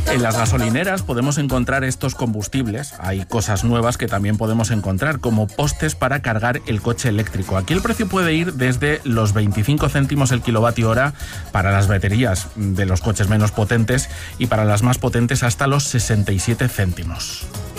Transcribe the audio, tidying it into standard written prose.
En las gasolineras podemos encontrar estos combustibles. Hay cosas nuevas que también podemos encontrar, como postes para cargar el coche eléctrico. Aquí el precio puede ir desde los 25 céntimos el kilovatio hora para las baterías de los coches menos potentes y para las más potentes hasta los 67 céntimos.